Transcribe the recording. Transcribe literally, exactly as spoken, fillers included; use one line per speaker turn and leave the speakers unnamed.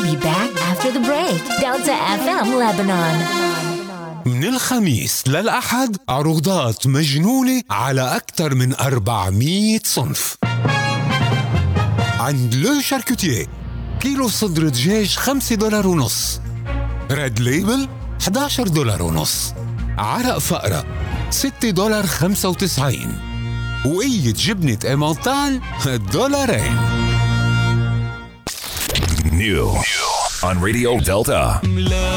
be back after the break. Delta إف إم Lebanon.
من الخميس للأحد عروضات مجنونة على أكثر من أربعمية صنف. عند لو شاركوتيه كيلو صدر دجاج خمسة دولار ونص، ريد ليبل إحدى عشر دولار ونص، عرق فقرة ستة دولار خمسة وتسعين، وقية جبنة إيمانتال دولارين.
New on Radio Delta.